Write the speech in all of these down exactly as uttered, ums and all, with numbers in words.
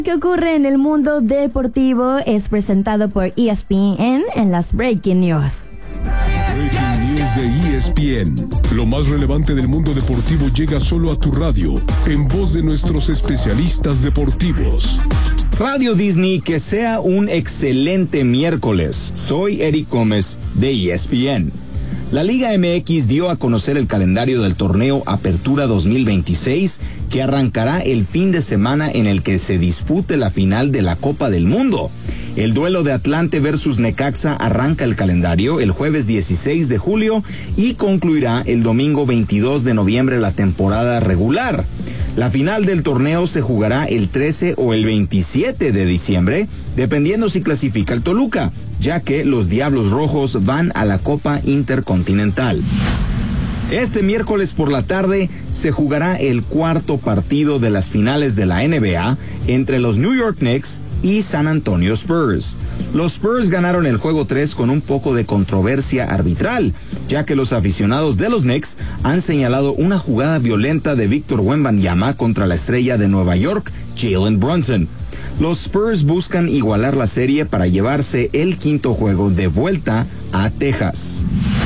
¿Qué ocurre en el mundo deportivo? Es presentado por E S P N en las Breaking News. Breaking News de E S P N. Lo más relevante del mundo deportivo llega solo a tu radio, en voz de nuestros especialistas deportivos. Radio Disney, que sea un excelente miércoles. Soy Eric Gómez de E S P N. La Liga M X dio a conocer el calendario del torneo Apertura dos mil veintiséis, que arrancará el fin de semana en el que se dispute la final de la Copa del Mundo. El duelo de Atlante versus Necaxa arranca el calendario el jueves dieciséis de julio y concluirá el domingo veintidós de noviembre la temporada regular. La final del torneo se jugará el trece o el veintisiete de diciembre, dependiendo si clasifica el Toluca, ya que los Diablos Rojos van a la Copa Intercontinental. Este miércoles por la tarde se jugará el cuarto partido de las finales de la N B A entre los New York Knicks y San Antonio Spurs. Los Spurs ganaron el juego tres con un poco de controversia arbitral, ya que los aficionados de los Knicks han señalado una jugada violenta de Víctor Wembanyama contra la estrella de Nueva York, Jalen Brunson. Los Spurs buscan igualar la serie para llevarse el quinto juego de vuelta a Texas.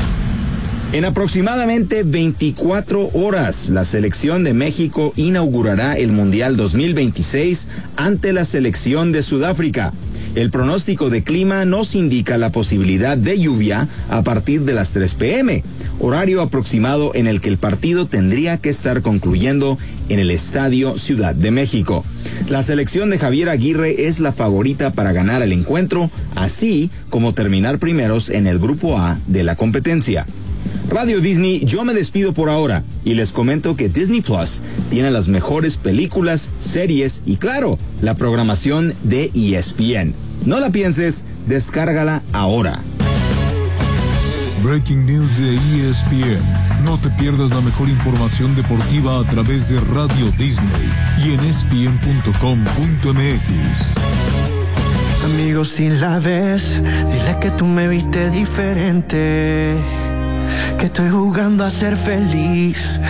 En aproximadamente veinticuatro horas, la selección de México inaugurará el Mundial dos mil veintiséis ante la selección de Sudáfrica. El pronóstico de clima nos indica la posibilidad de lluvia a partir de las tres pe eme, horario aproximado en el que el partido tendría que estar concluyendo en el Estadio Ciudad de México. La selección de Javier Aguirre es la favorita para ganar el encuentro, así como terminar primeros en el Grupo A de la competencia. Radio Disney, yo me despido por ahora y les comento que Disney Plus tiene las mejores películas, series y, claro, la programación de E S P N. No la pienses, descárgala ahora. Breaking News de E S P N. No te pierdas la mejor información deportiva a través de Radio Disney y en E S P N punto com punto eme equis. Amigos, si la ves, dile que tú me viste diferente, que estoy jugando a ser feliz.